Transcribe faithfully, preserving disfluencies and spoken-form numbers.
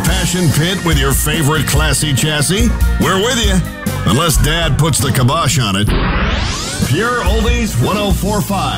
passion pit with your favorite classy chassis? We're with you. Unless Dad puts the kibosh on it. Pure Oldies one oh four point five.